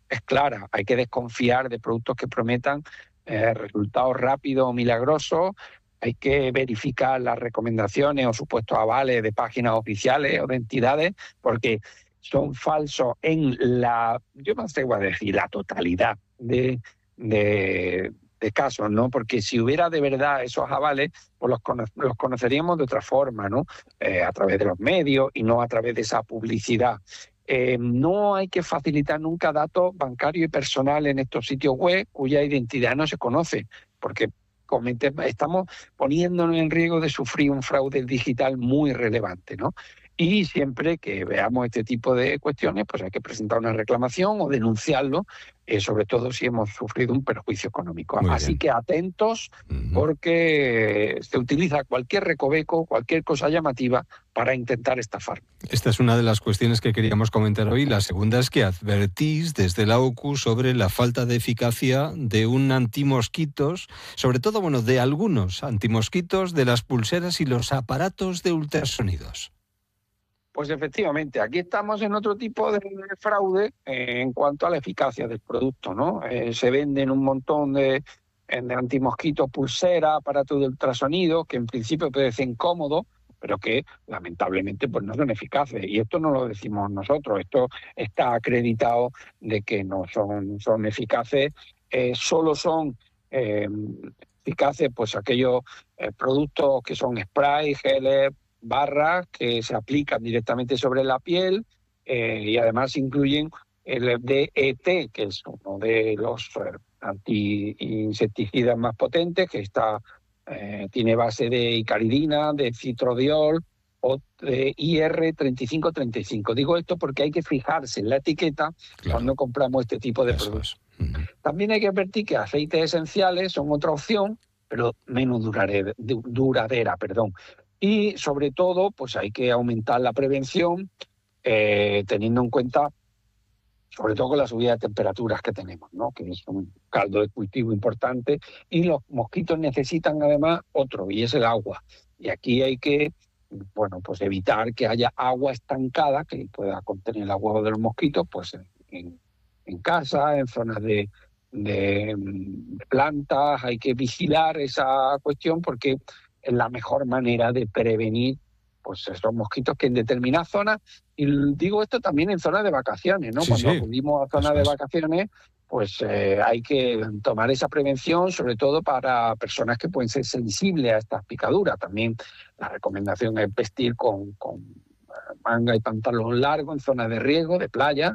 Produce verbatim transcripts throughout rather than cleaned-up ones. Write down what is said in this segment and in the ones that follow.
es clara. Hay que desconfiar de productos que prometan eh, resultados rápidos o milagrosos. Hay que verificar las recomendaciones o supuestos avales de páginas oficiales o de entidades, porque son falsos en la, yo me atrevo a decir, la totalidad de, de, de casos, ¿no? Porque si hubiera de verdad esos avales, pues los, cono los conoceríamos de otra forma, ¿no? Eh, a través de los medios y no a través de esa publicidad. Eh, no hay que facilitar nunca datos bancarios y personales en estos sitios web cuya identidad no se conoce, porque comete, estamos poniéndonos en riesgo de sufrir un fraude digital muy relevante, ¿no? Y siempre que veamos este tipo de cuestiones, pues hay que presentar una reclamación o denunciarlo, eh, sobre todo si hemos sufrido un perjuicio económico. Muy Así bien. que atentos, Uh-huh. porque se utiliza cualquier recoveco, cualquier cosa llamativa para intentar estafar. Esta es una de las cuestiones que queríamos comentar hoy. La segunda es que advertís desde la O C U sobre la falta de eficacia de un antimosquitos, sobre todo, bueno, de algunos antimosquitos, de las pulseras y los aparatos de ultrasonidos. Pues efectivamente, aquí estamos en otro tipo de fraude eh, en cuanto a la eficacia del producto, ¿no? Eh, se venden un montón de, de antimosquitos, pulseras, aparatos de ultrasonido, que en principio parecen cómodos, pero que lamentablemente pues no son eficaces. Y esto no lo decimos nosotros, esto está acreditado de que no son, son eficaces, eh, solo son eh, eficaces pues aquellos eh, productos que son spray, geles, barras que se aplican directamente sobre la piel eh, y además incluyen el D E T, que es uno de los eh, anti-insecticidas más potentes, que está, eh, tiene base de icaridina, de citrodiol o de I R treinta y cinco treinta y cinco. Digo esto porque hay que fijarse en la etiqueta, claro, cuando compramos este tipo de Eso productos. es. Uh-huh. También hay que advertir que aceites esenciales son otra opción, pero menos duradera, duradera perdón. Y sobre todo, pues hay que aumentar la prevención, eh, teniendo en cuenta, sobre todo con la subida de temperaturas que tenemos, ¿no? Que es un caldo de cultivo importante, y los mosquitos necesitan además otro, y es el agua. Y aquí hay que, bueno, pues evitar que haya agua estancada que pueda contener el agua de los mosquitos, pues en, en casa, en zonas de, de, de plantas. Hay que vigilar esa cuestión porque es la mejor manera de prevenir pues esos mosquitos que en determinadas zonas, y digo esto también en zonas de vacaciones, ¿no? Sí, Cuando sí. acudimos a zonas Eso de es. vacaciones, pues eh, hay que tomar esa prevención, sobre todo para personas que pueden ser sensibles a estas picaduras. También la recomendación es vestir con, con manga y pantalón largo en zonas de riesgo, de playa,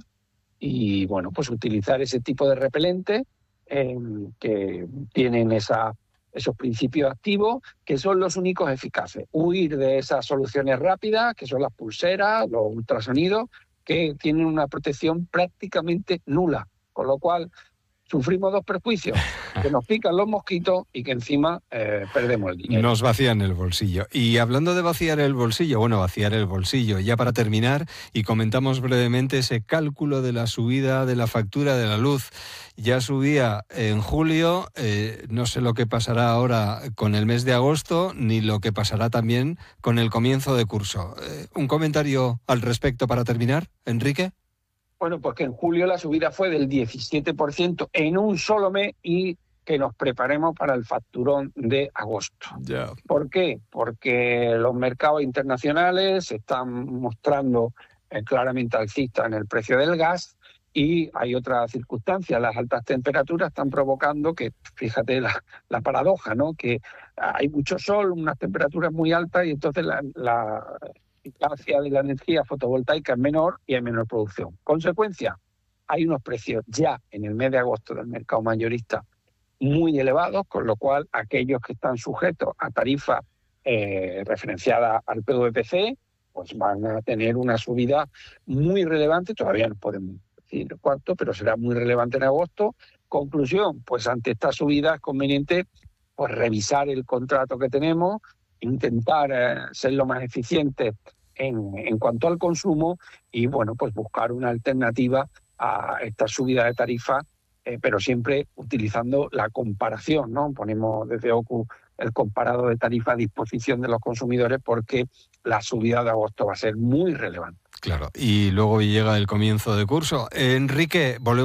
y bueno, pues utilizar ese tipo de repelentes eh, que tienen esa esos principios activos, que son los únicos eficaces. Huir de esas soluciones rápidas, que son las pulseras, los ultrasonidos, que tienen una protección prácticamente nula, con lo cual sufrimos dos perjuicios, que nos pican los mosquitos y que encima eh, perdemos el dinero. Nos vacían el bolsillo. Y hablando de vaciar el bolsillo, bueno, vaciar el bolsillo, ya para terminar, y comentamos brevemente ese cálculo de la subida de la factura de la luz. Ya subía en julio, eh, no sé lo que pasará ahora con el mes de agosto, ni lo que pasará también con el comienzo de curso. Eh, ¿Un comentario al respecto para terminar, Enrique? Bueno, pues que en julio la subida fue del diecisiete por ciento en un solo mes y que nos preparemos para el facturón de agosto. Yeah. ¿Por qué? Porque los mercados internacionales se están mostrando eh, claramente alcistas en el precio del gas, y hay otra circunstancia: las altas temperaturas están provocando que, fíjate la, la paradoja, ¿no? Que hay mucho sol, unas temperaturas muy altas, y entonces la... la eficacia de la energía fotovoltaica es menor y hay menor producción. Consecuencia, hay unos precios ya en el mes de agosto del mercado mayorista muy elevados, con lo cual aquellos que están sujetos a tarifas eh, referenciadas al P V P C, pues van a tener una subida muy relevante. Todavía no podemos decir cuánto, pero será muy relevante en agosto. Conclusión, pues ante esta subida es conveniente pues revisar el contrato que tenemos, intentar eh, ser lo más eficiente en, en cuanto al consumo, y bueno, pues buscar una alternativa a esta subida de tarifa, eh, pero siempre utilizando la comparación, ¿no? Ponemos desde O C U el comparado de tarifa a disposición de los consumidores, porque la subida de agosto va a ser muy relevante. Claro, y luego llega el comienzo de curso. Enrique, volvemos